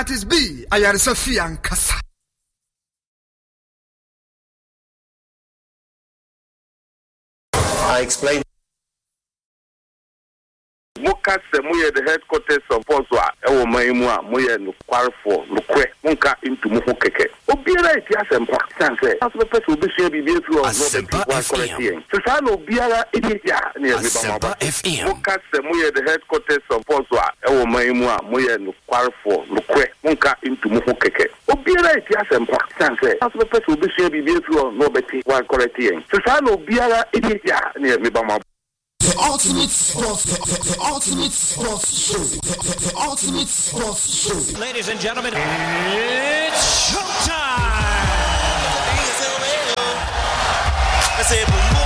Hepatitis B, Ayarisa and Kasa. I explained. Muka Samuel, the headquarters of Boswa, Maimua, Moya, Quarfo, Luque, Munka into Mukeke. Obiara, yes, and Pakistan, as the person will be shared with you on the quality. Susano Biara, it is near Mibama. Muka Samuel, the headquarters of Boswa, Maimua, Moya, Quarfo, Luque, Munka into Mukeke. Obiara, yes, and Pakistan, as the person will be shared with you on the quality. Susano Biara, it is near Mibama. The ultimate sports show. The ultimate sports show. Ladies and gentlemen, it's showtime.